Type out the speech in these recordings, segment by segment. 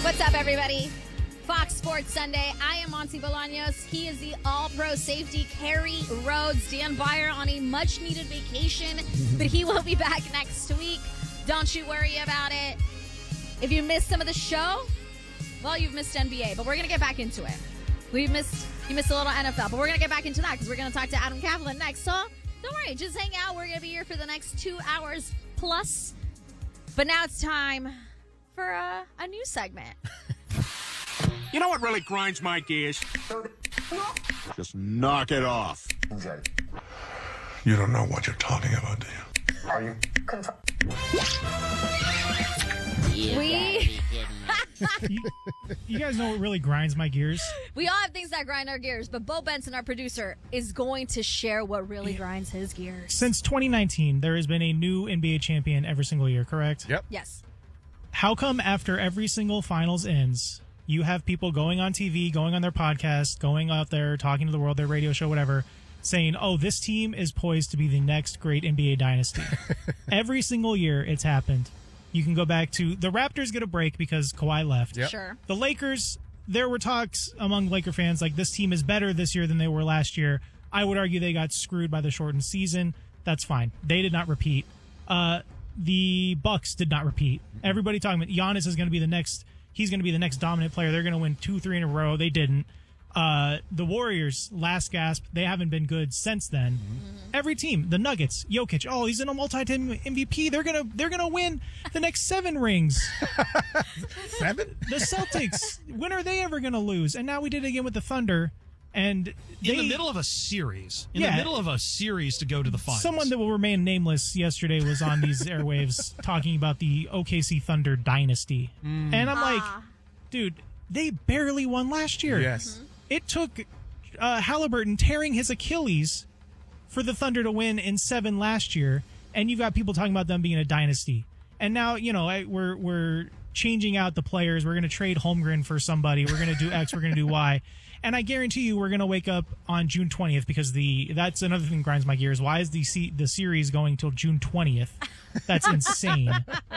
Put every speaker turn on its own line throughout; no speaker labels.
What's up, everybody? Fox Sports Sunday. I am Monty Bolaños. He is the all-pro safety, Kerry Rhodes. Dan Byer on a much-needed vacation, but he will be back next week. Don't you worry about it. If you missed some of the show, well, you've missed NBA, but we're going to get back into it. You missed a little NFL, but we're going to get back into that because we're going to talk to Adam Kaplan next. So don't worry, just hang out. We're going to be here for the next 2 hours plus. But now it's time for a new segment.
You know what really grinds my gears? Just knock it off.
You don't know what you're talking about, do you?
Are you?
You guys know what really grinds my gears?
We all have things that grind our gears, but Bo Benson, our producer, is going to share what really grinds his gears.
Since 2019, there has been a new NBA champion every single year, correct?
Yep.
Yes.
How come after every single finals ends, you have people going on TV, going on their podcast, going out there, talking to the world, their radio show, whatever, saying, oh, this team is poised to be the next great NBA dynasty? Every single year it's happened. You can go back to the Raptors get a break because Kawhi left.
Yep.
Sure.
The Lakers, there were talks among Laker fans like this team is better this year than they were last year. I would argue they got screwed by the shortened season. That's fine. They did not repeat. The Bucks did not repeat. Everybody talking about Giannis is going to be the next. He's going to be the next dominant player. They're going to win 2-3 in a row. They didn't. The Warriors, last gasp. They haven't been good since then. Mm-hmm. Every team, the Nuggets, Jokic. Oh, he's in a multi-team MVP. They're gonna win the next 7 rings.
7?
The Celtics. When are they ever gonna lose? And now we did it again with the Thunder. And
in the middle of a series.
Yeah.
The middle of a series to go to the finals.
Someone that will remain nameless yesterday was on these airwaves talking about the OKC Thunder dynasty. And I'm like, dude, they barely won last year.
Yes.
It took Halliburton tearing his Achilles for the Thunder to win in 7 last year, and you've got people talking about them being a dynasty. And now, we're changing out the players. We're going to trade Holmgren for somebody. We're going to do X. We're going to do Y. And I guarantee you we're going to wake up on June 20th because that's another thing that grinds my gears. Why is the series going till June 20th? That's insane.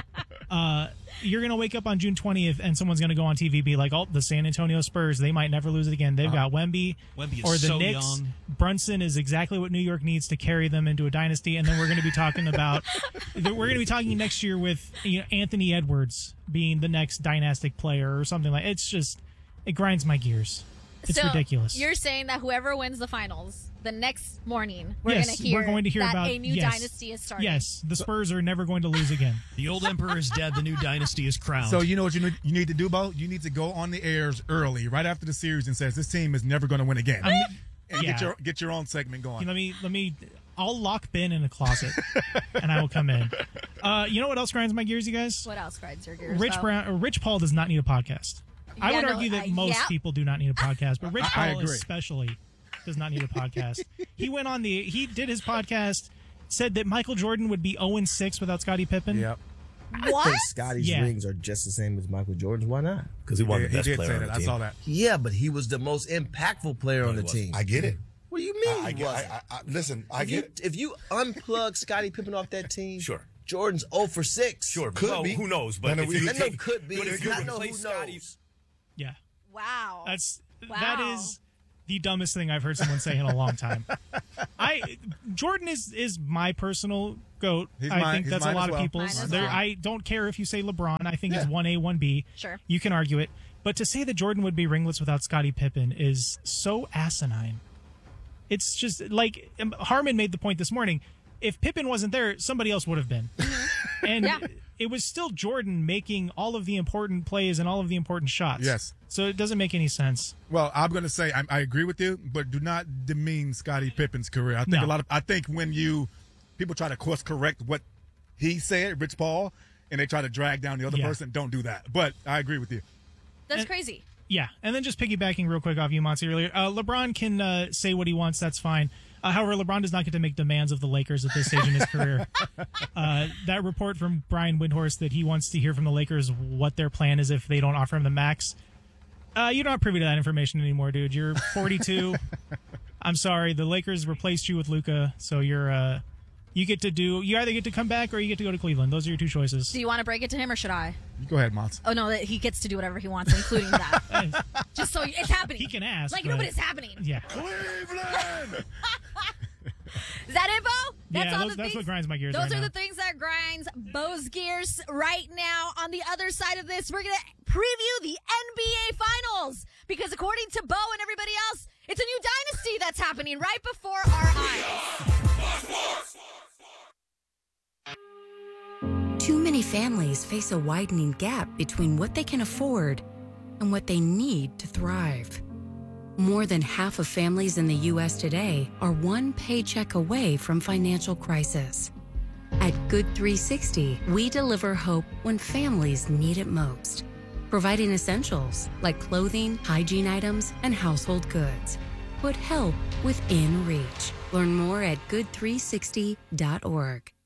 You're going to wake up on June 20th and someone's going to go on TV and be like, oh, the San Antonio Spurs, they might never lose it again. They've got Wemby.
Wemby is
or the
so
Knicks.
young.
Brunson is exactly what New York needs to carry them into a dynasty. And then we're going to be talking about next year with Anthony Edwards being the next dynastic player or something like. It's just, it grinds my gears. It's ridiculous.
You're saying that whoever wins the finals, the next morning, we're going to hear that
about
a new dynasty is starting.
Yes, the Spurs are never going to lose again.
The old emperor is dead. The new dynasty is crowned.
So you know what you need to do, Bo? You need to go on the airs early, right after the series, and says this team is never going to win again. Get your own segment going.
Let me. I'll lock Ben in a closet, and I will come in. You know what else grinds my gears, you guys?
What else grinds your gears?
Rich Paul does not need a podcast. I would argue that most people do not need a podcast, but Rich Paul especially does not need a podcast. He did his podcast, said that Michael Jordan would be 0-6 without Scottie Pippen.
Yep.
What?
I think Scotty's rings are just the same as Michael Jordan's. Why not?
Because he wasn't the best
did
player
say
on the
that.
team.
I saw that.
Yeah, but he was the most impactful player on the team.
I get it.
What do you mean?
I
he wasn't?
listen, I get it.
If you unplug Scottie Pippen off that team,
Sure.
Jordan's 0-6.
Sure,
Could be.
who knows? But if you
That no could be.
But if
It's
you
not no
replace
who
Scottie,
knows.
Yeah.
Wow.
That is the dumbest thing I've heard someone say in a long time. Jordan is my personal GOAT. I think that's a lot of people's. I don't care if you say LeBron. I think it's 1A, 1B.
Sure.
You can argue it. But to say that Jordan would be ringless without Scottie Pippen is so asinine. It's just like Harmon made the point this morning. If Pippen wasn't there, somebody else would have been. And it was still Jordan making all of the important plays and all of the important shots.
Yes.
So it doesn't make any sense.
Well, I'm going to say I agree with you, but do not demean Scottie Pippen's career. I think I think when people try to course correct what he said, Rich Paul, and they try to drag down the other person, don't do that. But I agree with you.
That's crazy.
Yeah, and then just piggybacking real quick off you, Monty, earlier, LeBron can say what he wants. That's fine. However, LeBron does not get to make demands of the Lakers at this stage in his career. That report from Brian Windhorst that he wants to hear from the Lakers what their plan is if they don't offer him the max. You're not privy to that information anymore, dude. You're 42. I'm sorry. The Lakers replaced you with Luka, so you're You either get to come back or you get to go to Cleveland. Those are your two choices.
Do you want to break it to him or should I?
You go ahead, Mons.
Oh, no, he gets to do whatever he wants, including that. Just so it's happening.
He can ask.
Like, nobody's happening.
Yeah.
Cleveland!
Is that info?
That's what grinds my gears
Those
right
are
now.
the things that grinds Bo's gears right now. On the other side of this, we're going to preview the NBA Finals. Because according to Bo and everybody else, it's a new dynasty that's happening right before our eyes.
Too many families face a widening gap between what they can afford and what they need to thrive. More than half of families in the U.S. today are one paycheck away from financial crisis. At Good 360, we deliver hope when families need it most, providing essentials like clothing, hygiene items, and household goods. Put help within reach. Learn more at good360.org.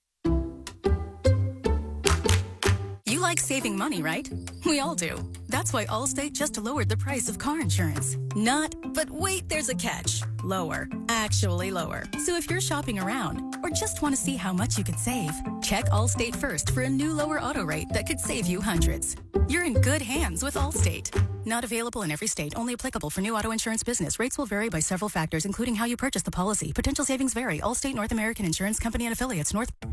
You like saving money, right? We all do. That's why Allstate just lowered the price of car insurance. But wait, there's a catch. Lower. Actually lower. So if you're shopping around or just want to see how much you could save, check Allstate first for a new lower auto rate that could save you hundreds. You're in good hands with Allstate. Not available in every state. Only applicable for new auto insurance business. Rates will vary by several factors, including how you purchase the policy. Potential savings vary. Allstate North American Insurance Company and affiliates.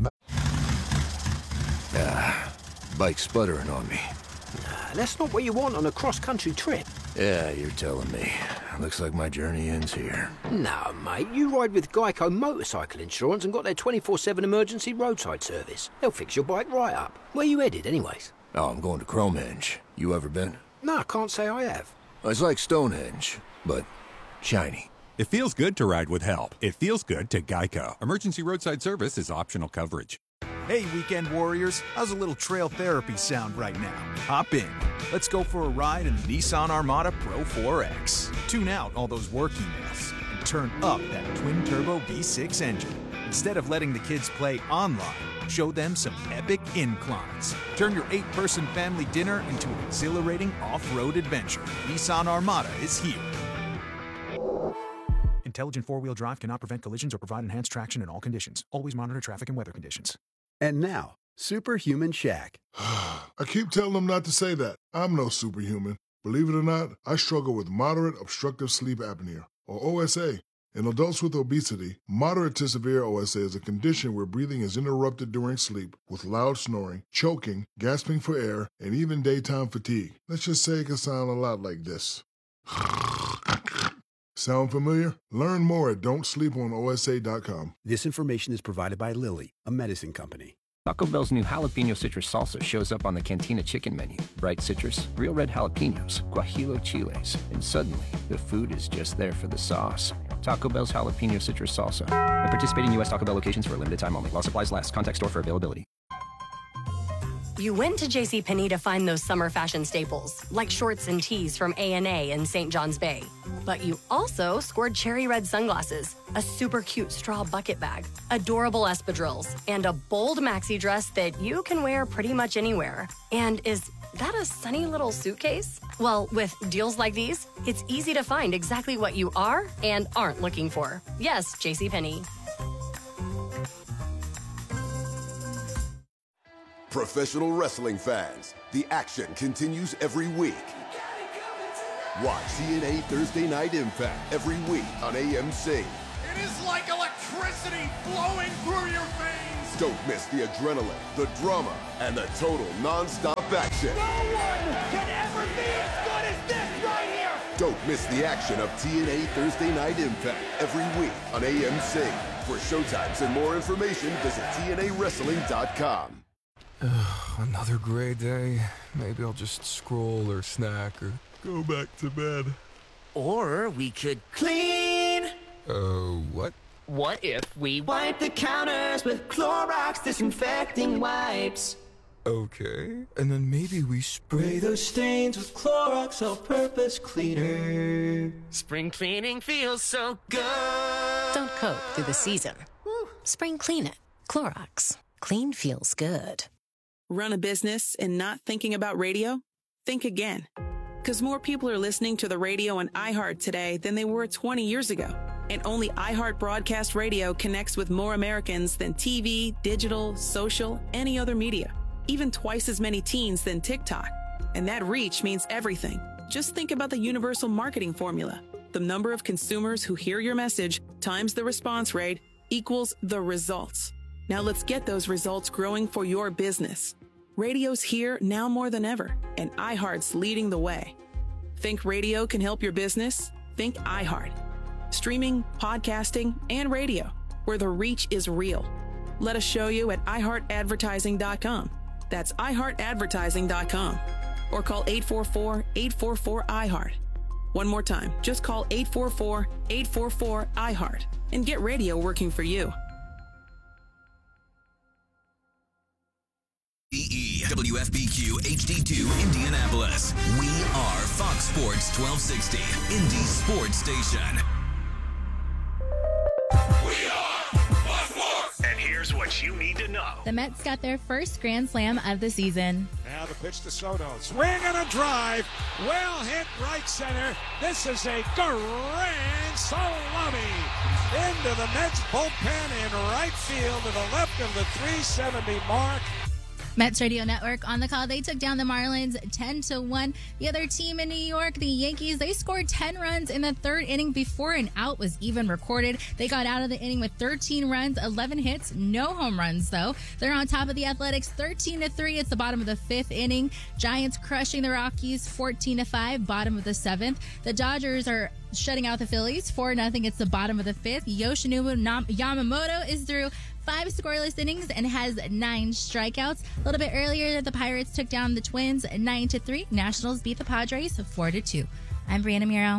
Bike's sputtering on me.
That's not what you want on a cross-country trip.
Yeah, you're telling me. Looks like my journey ends here.
No, mate. You ride with Geico Motorcycle Insurance and got their 24/7 emergency roadside service. They'll fix your bike right up. Where you headed, anyways?
Oh, I'm going to Cromenge. You ever been?
No, I can't say I have.
It's like Stonehenge, but shiny.
It feels good to ride with help. It feels good to Geico. Emergency roadside service is optional coverage.
Hey, weekend warriors, how's a little trail therapy sound right now? Hop in. Let's go for a ride in the Nissan Armada Pro 4X. Tune out all those work emails and turn up that twin-turbo V6 engine. Instead of letting the kids play online, show them some epic inclines. Turn your 8-person family dinner into an exhilarating off-road adventure. Nissan Armada is here. Intelligent four-wheel drive cannot prevent collisions or provide enhanced traction in all conditions. Always monitor traffic and weather conditions.
And now, Superhuman Shaq.
I keep telling them not to say that. I'm no superhuman. Believe it or not, I struggle with moderate obstructive sleep apnea, or OSA. In adults with obesity, moderate to severe OSA is a condition where breathing is interrupted during sleep with loud snoring, choking, gasping for air, and even daytime fatigue. Let's just say it can sound a lot like this. Sound familiar? Learn more at don'tsleeponosa.com.
This information is provided by Lilly, a medicine company.
Taco Bell's new jalapeno citrus salsa shows up on the Cantina chicken menu. Bright citrus, real red jalapenos, guajillo chiles, and suddenly the food is just there for the sauce. Taco Bell's jalapeno citrus salsa. At participating U.S. Taco Bell locations for a limited time only. While supplies last. Contact store for availability.
You went to JCPenney to find those summer fashion staples, like shorts and tees from A&A in St. John's Bay. But you also scored cherry red sunglasses, a super cute straw bucket bag, adorable espadrilles, and a bold maxi dress that you can wear pretty much anywhere. And is that a sunny little suitcase? Well, with deals like these, it's easy to find exactly what you are and aren't looking for. Yes, JCPenney.
Professional wrestling fans, the action continues every week. Watch TNA Thursday Night Impact every week on AMC.
It is like electricity flowing through your veins.
Don't miss the adrenaline, the drama, and the total non-stop action.
No one can ever be as good as this right here.
Don't miss the action of TNA Thursday Night Impact every week on AMC. For showtimes and more information, visit TNAWrestling.com.
Another gray day. Maybe I'll just scroll or snack or go back to bed.
Or we could clean.
What?
What if we wipe the counters with Clorox disinfecting wipes?
Okay. And then maybe we spray
those stains with Clorox all-purpose cleaner. Spring cleaning feels so good.
Don't cope through the season. Spring clean it. Clorox. Clean feels good.
Run a business and not thinking about radio? Think again. Because more people are listening to the radio on iHeart today than they were 20 years ago. And only iHeart Broadcast Radio connects with more Americans than TV, digital, social, any other media. Even twice as many teens than TikTok. And that reach means everything. Just think about the universal marketing formula. The number of consumers who hear your message times the response rate equals the results. Now let's get those results growing for your business. Radio's here now more than ever, and iHeart's leading the way. Think radio can help your business? Think iHeart. Streaming, podcasting, and radio, where the reach is real. Let us show you at iHeartAdvertising.com. That's iHeartAdvertising.com. Or call 844-844-iHeart. One more time, just call 844-844-iHeart and get radio working for you.
WFBQ HD2 Indianapolis. We are Fox Sports 1260, Indy Sports Station.
We are Fox Sports. And here's what you need to know.
The Mets got their first Grand Slam of the season.
Now the pitch to Soto. Swing and a drive. Well hit right center. This is a grand salami into the Mets bullpen in right field to the left of the 370 mark.
Mets Radio Network on the call. They took down the Marlins 10-1. The other team in New York, the Yankees, they scored 10 runs in the third inning before an out was even recorded. They got out of the inning with 13 runs, 11 hits, no home runs though. They're on top of the Athletics 13-3. It's the bottom of the fifth inning. Giants crushing the Rockies 14-5, bottom of the seventh. The Dodgers are shutting out the Phillies 4-0. It's the bottom of the fifth. Yoshinobu Yamamoto is through 5 scoreless innings and has 9 strikeouts. A little bit earlier, the Pirates took down the Twins 9-3. Nationals beat the Padres 4-2. I'm Brianna Muro.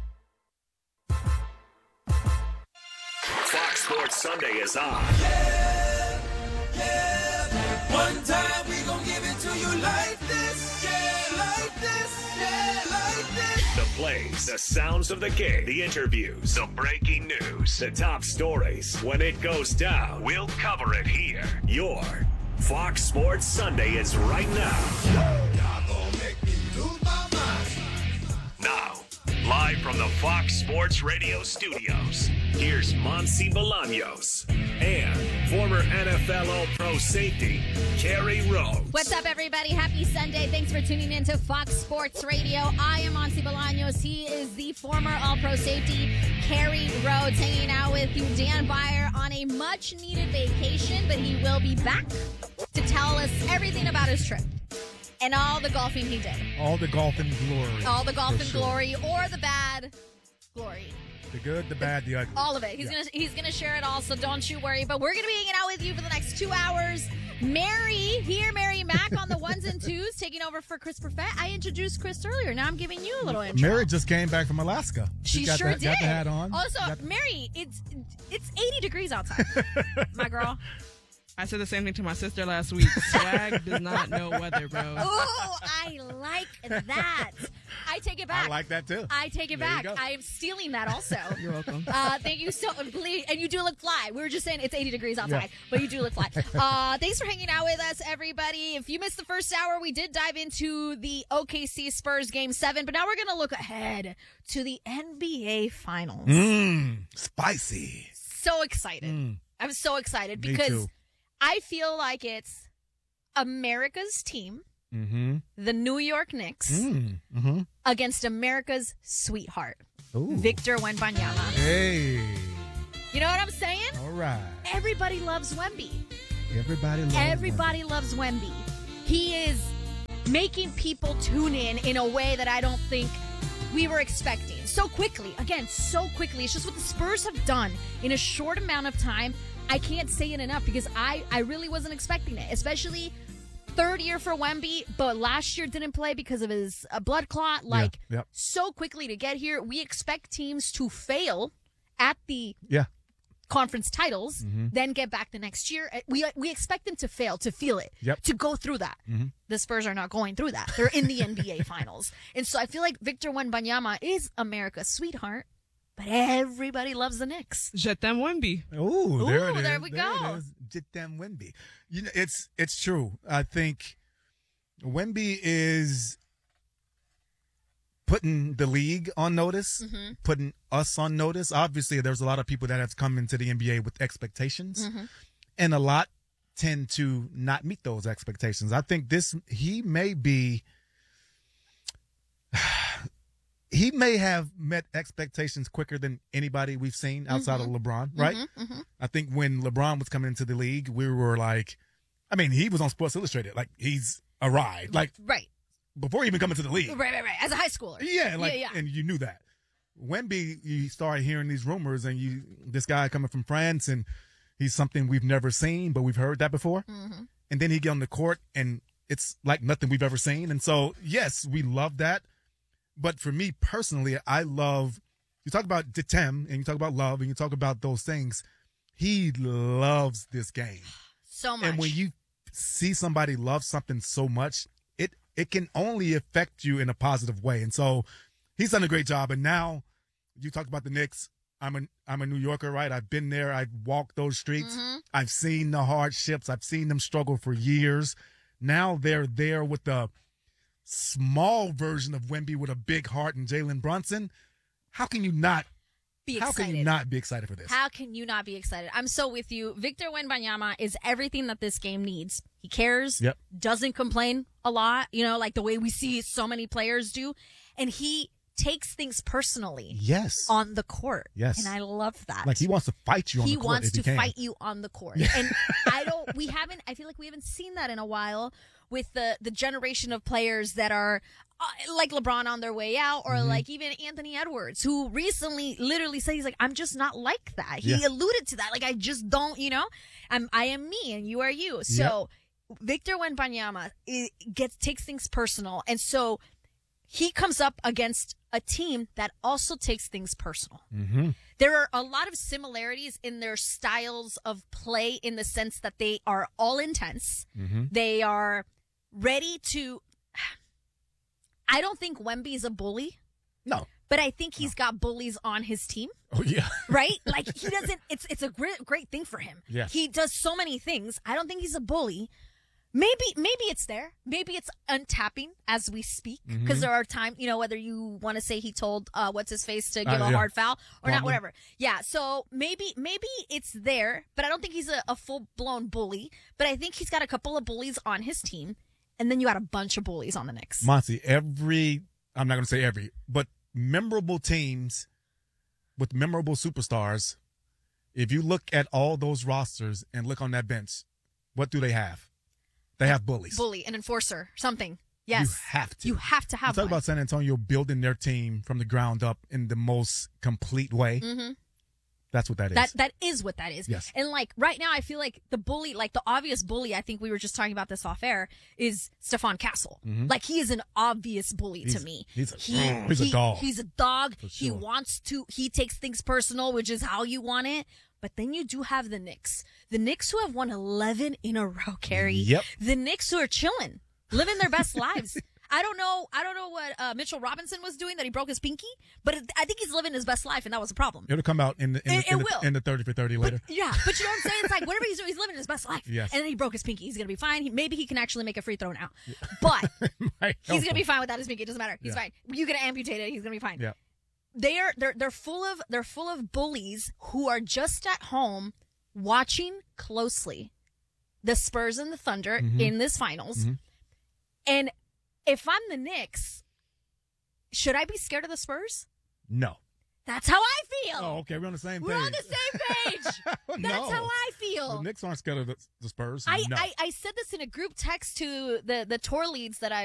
Fox Sports Sunday is on.
Yeah, yeah. One time we gon' give it to you like this. Yeah, like this. Yeah, like this.
The plays, the sounds of the game, the interviews, the breaking news, the top stories. When it goes down, we'll cover it here. Your Fox Sports Sunday is right now.
Y'all gon' make me lose my mind.
Now, live from the Fox Sports Radio studios, here's Monsi Bolaños and former NFL All-Pro safety, Kerry Rhodes.
What's up, everybody? Happy Sunday. Thanks for tuning in to Fox Sports Radio. I am Monsi Bolaños. He is the former All-Pro safety, Kerry Rhodes, hanging out with you. Dan Byer on a much-needed vacation, but he will be back to tell us everything about his trip. And all the golfing he did.
All the golfing glory.
All the golfing glory or the bad glory.
The good, the bad, the ugly.
All of it. He's gonna share it all, so don't you worry. But we're gonna be hanging out with you for the next 2 hours. Mary Mack on the ones and twos, taking over for Chris Perfett. I introduced Chris earlier. Now I'm giving you a little intro.
Mary just came back from Alaska.
She sure did.
Got the hat on.
Also, Mary, it's 80 degrees outside. My girl.
I said the same thing to my sister last week. Swag does not know weather, bro.
Oh, I like that. I take it back.
I like that, too.
I take it back. I am stealing that also.
You're welcome.
Thank you so much. And you do look fly. We were just saying it's 80 degrees outside, but you do look fly. Thanks for hanging out with us, everybody. If you missed the first hour, we did dive into the OKC Spurs Game 7, but now we're going to look ahead to the NBA Finals.
Spicy.
So excited. I'm so excited because I feel like it's America's team, the New York Knicks, against America's sweetheart, Victor Wembanyama.
Hey.
You know what I'm saying?
All right.
Everybody loves Wemby.
Everybody
loves Wemby. He is making people tune in a way that I don't think we were expecting. So quickly. Again, so quickly. It's just what the Spurs have done in a short amount of time. I can't say it enough because I really wasn't expecting it, especially third year for Wemby, but last year didn't play because of his blood clot. So quickly to get here, we expect teams to fail at the conference titles, then get back the next year. We expect them to fail, to feel it, to go through that. The Spurs are not going through that. They're in the NBA Finals. And so I feel like Victor Wembanyama is America's sweetheart. But everybody loves the Knicks.
Je t'aime Wemby.
Ooh, there it is.
There we go.
Je t'aime Wemby. You know, it's true. I think Wemby is putting the league on notice,
Mhm.
putting us on notice. Obviously, there's a lot of people that have come into the NBA with expectations,
Mhm.
and a lot tend to not meet those expectations. I think he may have met expectations quicker than anybody we've seen outside of LeBron, right?
Mhm.
I think when LeBron was coming into the league, we were like, I mean, he was on Sports Illustrated. Like, he's arrived. Like,
Right.
before he even come into the league.
Right. As a high schooler.
Yeah, like,
yeah.
and you knew that. Wemby, you started hearing these rumors, and this guy coming from France, and he's something we've never seen, but we've heard that before.
Mhm.
And then he get on the court, and it's like nothing we've ever seen. And so, yes, we love that. But for me personally, I love, you talk about Ditem, and you talk about love, and you talk about those things. He loves this game.
So much.
And when you see somebody love something so much, it can only affect you in a positive way. And so he's done a great job. And now you talk about the Knicks. I'm a New Yorker, right? I've been there. I've walked those streets.
Mhm.
I've seen the hardships. I've seen them struggle for years. Now they're there with the small version of Wemby with a big heart and Jalen Brunson. How can you not
be
How
excited?
can you not be excited for this?
How can you not be excited? I'm so with you. Victor Wembanyama is everything that this game needs. He cares,
Yep.
doesn't complain a lot, like the way we see so many players do. And he takes things personally.
Yes.
On the court.
Yes.
And I love that.
Like, he wants to fight you on
He
the court.
wants
if he
to
can.
fight you on the court. And I feel like we haven't seen that in a while with the generation of players that are like LeBron on their way out, or like even Anthony Edwards, who recently literally said, he's like, I'm just not like that. He alluded to that. Like, I just don't, I am me and you are you. So Victor Wembanyama takes things personal. And so he comes up against a team that also takes things personal.
Mm-hmm.
There are a lot of similarities in their styles of play, in the sense that they are all intense.
Mm-hmm.
They are ready to. I don't think Wemby is a bully.
No.
But I think he's got bullies on his team.
Oh, yeah.
Right? Like, he doesn't. It's a great thing for him.
Yes.
He does so many things. I don't think he's a bully. Maybe it's there. Maybe it's untapping as we speak, because there are times, whether you want to say he told what's his face to give a hard foul or not, whatever. Yeah. So maybe it's there, but I don't think he's a full blown bully. But I think he's got a couple of bullies on his team, and then you got a bunch of bullies on the Knicks.
Monty, I'm not going to say every, but memorable teams with memorable superstars. If you look at all those rosters and look on that bench, what do they have? They have bullies.
Bully, an enforcer, something. Yes.
You have to.
You have to have
Talk
one.
about San Antonio building their team from the ground up in the most complete way.
Mm-hmm.
That's what that is.
That is what that is.
Yes.
And like right now, I feel like the bully, like the obvious bully, I think we were just talking about this off air, is Stephon Castle.
Mhm.
Like, he is an obvious bully to me.
He's a dog.
He's a dog.
For
He
sure.
he takes things personal, which is how you want it. But then you do have the Knicks. The Knicks, who have won 11 in a row, Carrie.
Yep.
The Knicks, who are chilling, living their best lives. I don't know what Mitchell Robinson was doing, that he broke his pinky, but I think he's living his best life, and that was a problem.
It'll come out in the 30 for 30 later.
Yeah, but you know what I'm saying? It's like, whatever he's doing, he's living his best life.
Yes.
And then he broke his pinky. He's going to be fine. Maybe he can actually make a free throw now. But he's going to be fine without his pinky. It doesn't matter. He's fine. You can amputate it. He's going to be fine.
Yeah.
They're full of bullies who are just at home watching closely the Spurs and the Thunder in this finals.
Mm-hmm.
And if I'm the Knicks, should I be scared of the Spurs?
No.
That's how I feel.
Oh, okay. We're on the same page.
We're on the same page. That's how I feel.
The Knicks aren't scared of the Spurs.
I
No.
said this in a group text to the tour leads that